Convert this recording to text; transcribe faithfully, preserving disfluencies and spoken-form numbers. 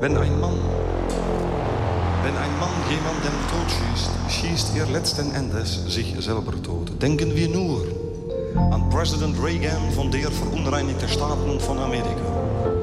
Wenn ein Mann, wenn ein Mann jemanden tot schießt, schießt er letzten Endes sich selber tot. Denken wir nur an Präsident Reagan von der Verunreinigten Staaten von Amerika.